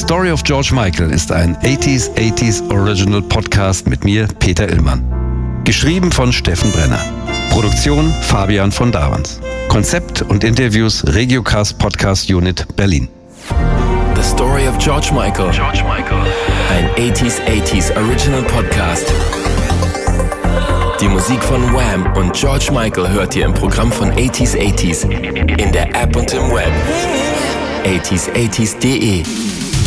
Story of George Michael ist ein 80s Original Podcast mit mir, Peter Illmann. Geschrieben von Steffen Brenner. Produktion Fabian von Davans. Konzept und Interviews Regiocast Podcast Unit Berlin. The Story of George Michael. Ein 80s Original Podcast. Die Musik von Wham und George Michael hört ihr im Programm von 80s, in der App und im Web. 80s.de